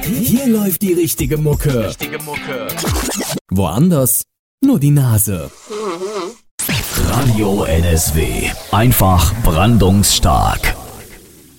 Hier läuft die richtige Mucke. Woanders nur die Nase. Radio NSW. Einfach brandungsstark.